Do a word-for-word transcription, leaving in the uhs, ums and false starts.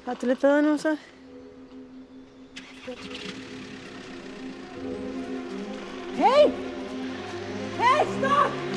Har du det lidt bedre nu, så? Hey! Hey, stop!